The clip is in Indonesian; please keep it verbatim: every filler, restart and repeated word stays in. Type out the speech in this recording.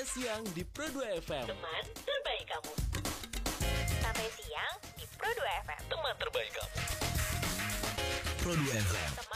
siang di Pro dua F M. Teman terbaik kamu. Sampai siang di Pro dua F M. Teman terbaik kamu. Pro dua F M.